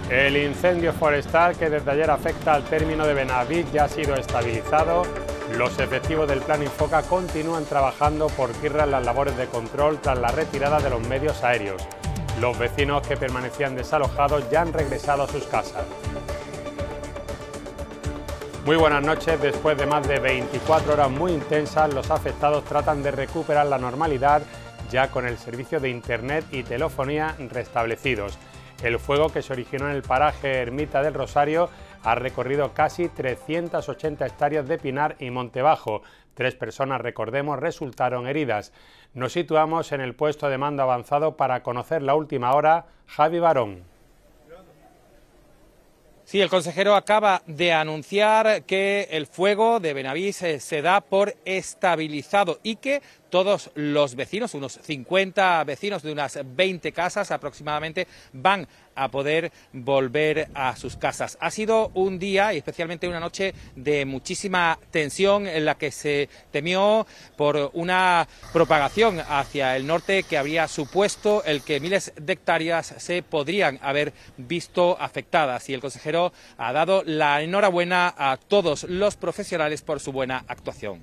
El incendio forestal que desde ayer afecta al término de Benavís ya ha sido estabilizado. Los efectivos del Plan Infoca continúan trabajando por tierra en las labores de control tras la retirada de los medios aéreos. Los vecinos que permanecían desalojados ya han regresado a sus casas. Muy buenas noches. Después de más de 24 horas muy intensas, los afectados tratan de recuperar la normalidad ya con el servicio de internet y telefonía restablecidos. El fuego, que se originó en el paraje Ermita del Rosario, ha recorrido casi 380 hectáreas de pinar y monte bajo. 3 personas, recordemos, resultaron heridas. Nos situamos en el puesto de mando avanzado para conocer la última hora. Javi Barón. Sí, el consejero acaba de anunciar que el fuego de Benavís se da por estabilizado y que todos los vecinos, unos 50 vecinos de unas 20 casas aproximadamente, van a poder volver a sus casas. Ha sido un día y especialmente una noche de muchísima tensión en la que se temió por una propagación hacia el norte que habría supuesto el que miles de hectáreas se podrían haber visto afectadas. Y el consejero ha dado la enhorabuena a todos los profesionales por su buena actuación.